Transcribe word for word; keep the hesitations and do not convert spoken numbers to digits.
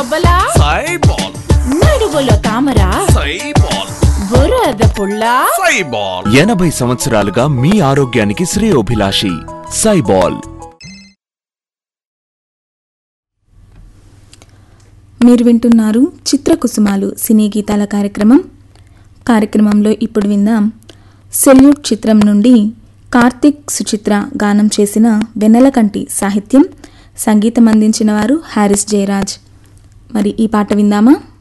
బొబ్బలా సైబాల్ నడువులో తామరా సైబాల్ బురద పుల్లా సైబాల్ ఎనభై సంవత్సరాలుగా మీ ఆరోగ్యానికి శ్రేయోభిలాషి సైబాల్. మీరు వింటున్నారు చిత్రకుసుమాలు సినీ గీతాల కార్యక్రమం. కార్యక్రమంలో ఇప్పుడు విందాం సెల్యూట్ చిత్రం నుండి కార్తిక్ సుచిత్ర గానం చేసిన వెన్నెలకంటి సాహిత్యం, సంగీతం అందించిన వారు హారిస్ జయరాజ్. మరి ఈ పాట విందామా?